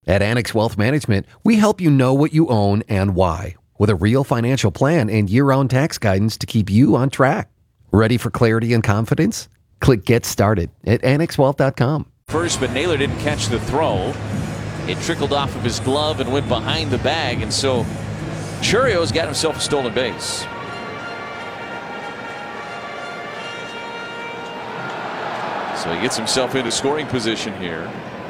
At Annex Wealth Management, we help you know what you own and why, with a real financial plan and year-round tax guidance to keep you on track. Ready for clarity and confidence? Click Get Started at annexwealth.com. First, but Naylor didn't catch the throw. It trickled off of his glove and went behind the bag, and so Churio's got himself a stolen base. So he gets himself into scoring position here.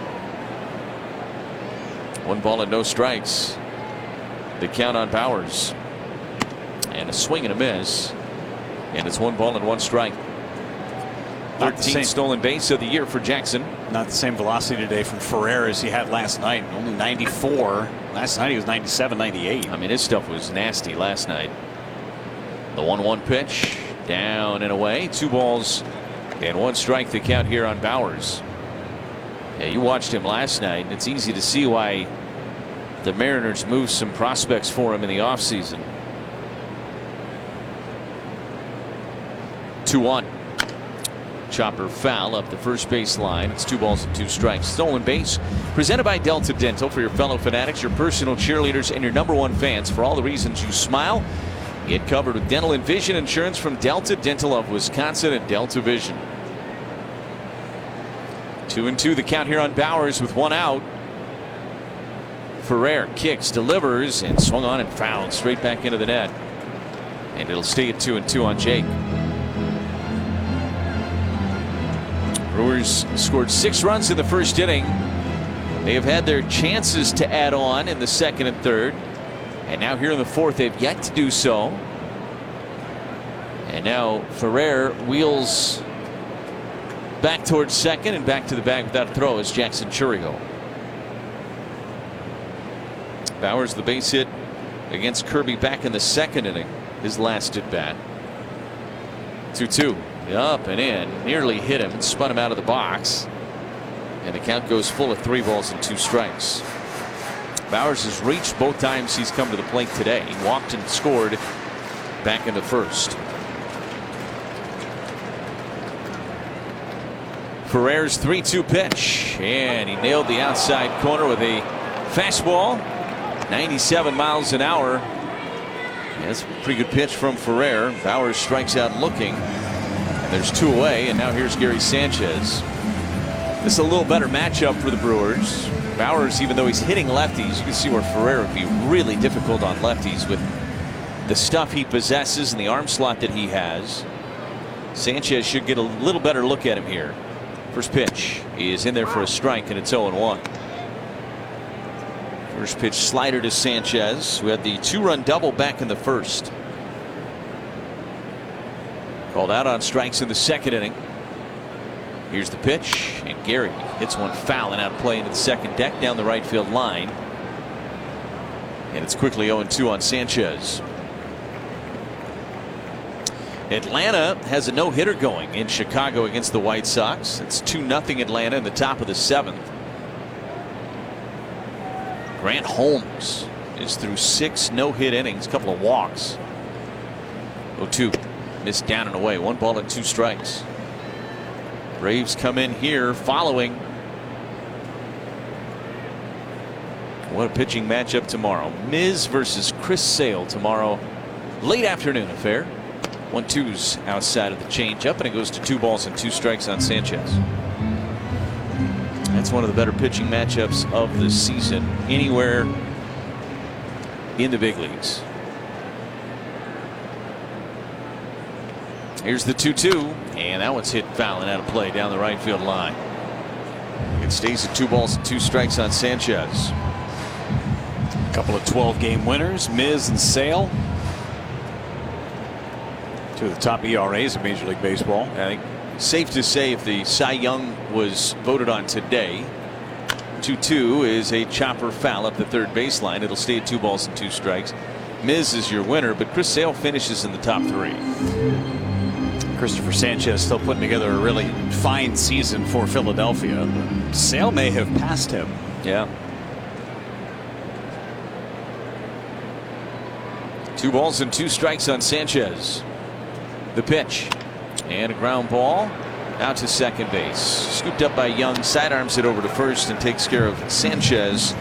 1 ball and no strikes. The count on Bauers. And a swing and a miss. And it's 1 ball and 1 strike. 13th stolen base of the year for Jackson. Not the same velocity today from Ferrer as he had last night. Only 94. Last night he was 97, 98. I mean, his stuff was nasty last night. The 1-1 pitch. Down and away. 2 balls and 1 strike the count here on Bauers. Yeah, you watched him last night, and it's easy to see why the Mariners moved some prospects for him in the offseason. 2-1. Chopper foul up the first base line. It's 2 balls and 2 strikes. Stolen base presented by Delta Dental. For your fellow fanatics, your personal cheerleaders, and your #1 fans. For all the reasons you smile, get covered with dental and vision insurance from Delta Dental of Wisconsin and Delta Vision. 2-2 the count here on Bauers with 1 out. Ferrer kicks, delivers, and swung on and fouled straight back into the net. And it'll stay at 2-2 on Jake. Brewers scored 6 runs in the first inning. They have had their chances to add on in the second and third. And now here in the fourth, they've yet to do so. And now Ferrer wheels back towards second and back to the bag without a throw as Jackson Chourio. Bauers the base hit against Kirby back in the second inning, his last at bat. 2-2. Up and in, nearly hit him and spun him out of the box. And the count goes full of 3 balls and 2 strikes. Bauers has reached both times he's come to the plate today. He walked and scored back in the first. Ferrer's 3-2 pitch, and he nailed the outside corner with a fastball, 97 miles an hour. Yeah, that's a pretty good pitch from Ferrer. Bauers strikes out looking, and there's 2 away, and now here's Gary Sanchez. This is a little better matchup for the Brewers. Bauers, even though he's hitting lefties, you can see where Ferrer would be really difficult on lefties with the stuff he possesses and the arm slot that he has. Sanchez should get a little better look at him here. First pitch is in there for a strike, and it's 0-1. First pitch slider to Sanchez, who had the 2-run double back in the first. Called out on strikes in the second inning. Here's the pitch, and Gary hits one foul and out of play into the second deck down the right field line. And it's quickly 0-2 on Sanchez. Atlanta has a no-hitter going in Chicago against the White Sox. It's 2-0 Atlanta in the top of the 7th. Grant Holmes is through 6 no-hit innings, a couple of walks. 0-2, missed down and away. 1 ball and 2 strikes. Braves come in here following. What a pitching matchup tomorrow. Miz versus Chris Sale tomorrow. Late afternoon affair. 1-2's outside of the changeup, and it goes to 2 balls and 2 strikes on Sanchez. That's one of the better pitching matchups of the season anywhere in the big leagues. Here's the 2-2, and that one's hit foul and out of play down the right field line. It stays at 2 balls and 2 strikes on Sanchez. A couple of 12-game winners, Miz and Sale. 2 of the top ERAs in Major League Baseball. I think safe to say if the Cy Young was voted on today, 2-2 is a chopper foul up the third baseline. It'll stay at 2 balls and 2 strikes. Miz is your winner, but Chris Sale finishes in the top 3. Christopher Sanchez still putting together a really fine season for Philadelphia. Sale may have passed him. Yeah. 2 balls and 2 strikes on Sanchez. The pitch, and a ground ball out to second base. Scooped up by Young, sidearms it over to first and takes care of Sanchez.